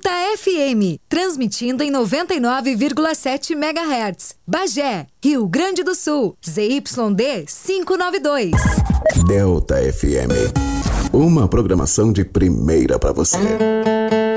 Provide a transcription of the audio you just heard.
Delta FM, transmitindo em 99,7 MHz. Bagé, Rio Grande do Sul, ZYD 592. Delta FM, uma programação de primeira para você.